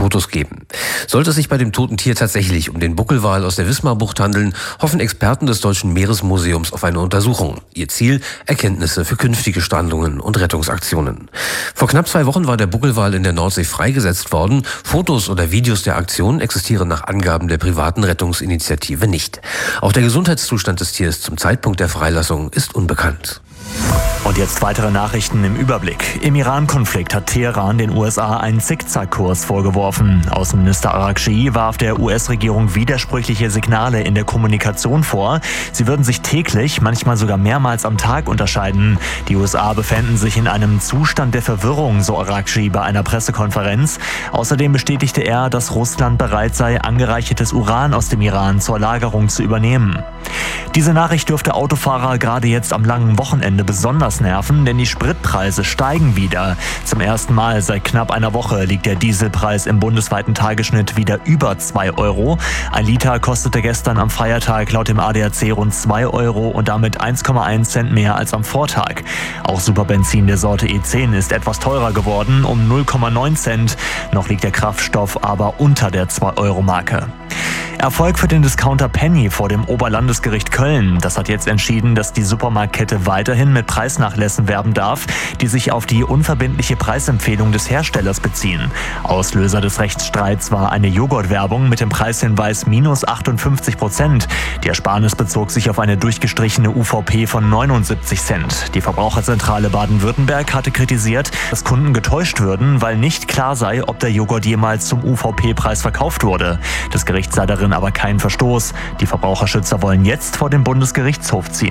Fotos geben. Sollte es sich bei dem toten Tier tatsächlich um den Buckelwal aus der Wismarbucht handeln, hoffen Experten des Deutschen Meeresmuseums auf eine Untersuchung. Ihr Ziel: Erkenntnisse für künftige Strandungen und Rettungsaktionen. Vor knapp 2 Wochen war der Buckelwal in der Nordsee freigesetzt worden. Fotos oder Videos der Aktion existieren nach Angaben der privaten Rettungsinitiative nicht. Auch der Gesundheitszustand des Tiers zum Zeitpunkt der Freilassung ist unbekannt. Und jetzt weitere Nachrichten im Überblick. Im Iran-Konflikt hat Teheran den USA einen Zickzackkurs vorgeworfen. Außenminister Araghchi warf der US-Regierung widersprüchliche Signale in der Kommunikation vor. Sie würden sich täglich, manchmal sogar mehrmals am Tag unterscheiden. Die USA befänden sich in einem Zustand der Verwirrung, so Araghchi bei einer Pressekonferenz. Außerdem bestätigte er, dass Russland bereit sei, angereichertes Uran aus dem Iran zur Lagerung zu übernehmen. Diese Nachricht dürfte Autofahrer gerade jetzt am langen Wochenende besonders nerven, denn die Spritpreise steigen wieder. Zum ersten Mal seit knapp einer Woche liegt der Dieselpreis im bundesweiten Tagesschnitt wieder über 2 Euro. Ein Liter kostete gestern am Feiertag laut dem ADAC rund 2 Euro und damit 1,1 Cent mehr als am Vortag. Auch Superbenzin der Sorte E10 ist etwas teurer geworden, um 0,9 Cent. Noch liegt der Kraftstoff aber unter der 2-Euro-Marke. Erfolg für den Discounter Penny vor dem Oberlandesgericht Köln. Das hat jetzt entschieden, dass die Supermarktkette weiterhin mit Preisnachlässen werben darf, die sich auf die unverbindliche Preisempfehlung des Herstellers beziehen. Auslöser des Rechtsstreits war eine Joghurtwerbung mit dem Preishinweis minus 58%. Die Ersparnis bezog sich auf eine durchgestrichene UVP von 79 Cent. Die Verbraucherzentrale Baden-Württemberg hatte kritisiert, dass Kunden getäuscht würden, weil nicht klar sei, ob der Joghurt jemals zum UVP-Preis verkauft wurde. Das Gericht sah darin aber keinen Verstoß. Die Verbraucherschützer wollen jetzt vor den Bundesgerichtshof ziehen.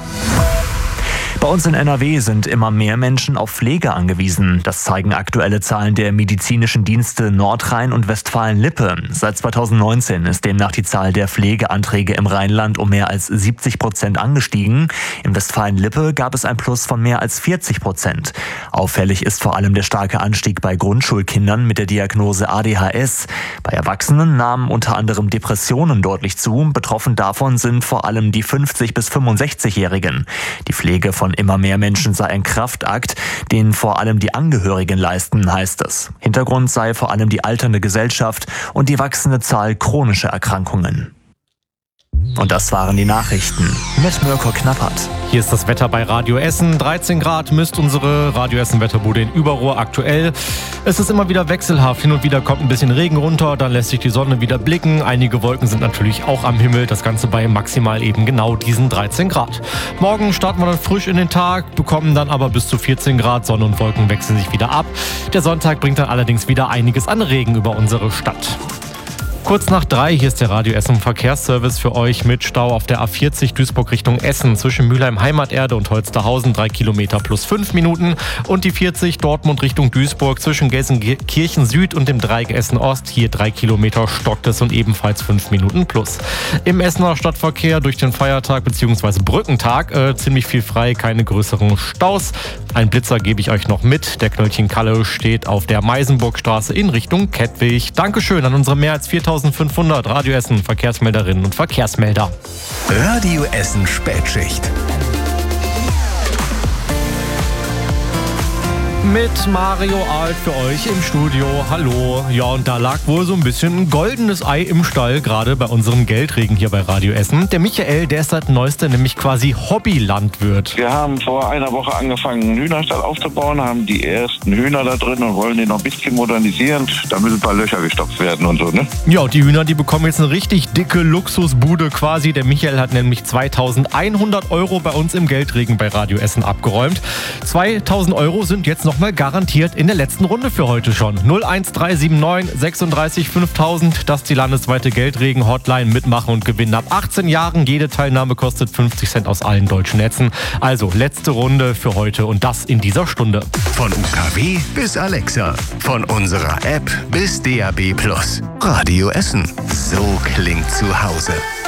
Bei uns in NRW sind immer mehr Menschen auf Pflege angewiesen. Das zeigen aktuelle Zahlen der medizinischen Dienste Nordrhein und Westfalen-Lippe. Seit 2019 ist demnach die Zahl der Pflegeanträge im Rheinland um mehr als 70% angestiegen. Im Westfalen-Lippe gab es ein Plus von mehr als 40%. Auffällig ist vor allem der starke Anstieg bei Grundschulkindern mit der Diagnose ADHS. Bei Erwachsenen nahmen unter anderem Depressionen deutlich zu. Betroffen davon sind vor allem die 50- bis 65-Jährigen. Die Pflege von immer mehr Menschen sei ein Kraftakt, den vor allem die Angehörigen leisten, heißt es. Hintergrund sei vor allem die alternde Gesellschaft und die wachsende Zahl chronischer Erkrankungen. Und das waren die Nachrichten mit Mirko Knappert. Hier ist das Wetter bei Radio Essen. 13 Grad misst unsere Radio Essen Wetterbude in Überruhr aktuell. Es ist immer wieder wechselhaft. Hin und wieder kommt ein bisschen Regen runter, dann lässt sich die Sonne wieder blicken. Einige Wolken sind natürlich auch am Himmel. Das Ganze bei maximal eben genau diesen 13 Grad. Morgen starten wir dann frisch in den Tag, bekommen dann aber bis zu 14 Grad. Sonne und Wolken wechseln sich wieder ab. Der Sonntag bringt dann allerdings wieder einiges an Regen über unsere Stadt. Kurz nach 3, hier ist der Radio Essen Verkehrsservice für euch mit Stau auf der A40 Duisburg Richtung Essen zwischen Mülheim Heimaterde und Holsterhausen 3 Kilometer plus 5 Minuten und die 40 Dortmund Richtung Duisburg zwischen Gelsenkirchen Süd und dem Dreieck Essen Ost, hier 3 Kilometer stockt es und ebenfalls 5 Minuten plus. Im Essener Stadtverkehr durch den Feiertag bzw. Brückentag ziemlich viel frei, keine größeren Staus. Ein Blitzer gebe ich euch noch mit. Der Knöllchen Kalle steht auf der Meisenburgstraße in Richtung Kettwig. Dankeschön an unsere mehr als 4.500 Radio Essen Verkehrsmelderinnen und Verkehrsmelder. Radio Essen Spätschicht. Mit Mario Alt für euch im Studio. Hallo. Ja, und da lag wohl so ein bisschen ein goldenes Ei im Stall, gerade bei unserem Geldregen hier bei Radio Essen. Der Michael, der ist seit neuestem nämlich quasi Hobbylandwirt. Wir haben vor einer Woche angefangen, einen Hühnerstall aufzubauen, haben die ersten Hühner da drin und wollen den noch ein bisschen modernisieren. Da müssen ein paar Löcher gestopft werden und so, ne? Ja, und die Hühner, die bekommen jetzt eine richtig dicke Luxusbude quasi. Der Michael hat nämlich 2.100 € bei uns im Geldregen bei Radio Essen abgeräumt. 2.000 € sind jetzt noch mal garantiert in der letzten Runde für heute schon. 01379 36 5000, das ist die landesweite Geldregen-Hotline. Mitmachen und gewinnen ab 18 Jahren. Jede Teilnahme kostet 50 Cent aus allen deutschen Netzen. Also letzte Runde für heute und das in dieser Stunde. Von UKW bis Alexa, von unserer App bis DAB+. Radio Essen. So klingt zu Hause.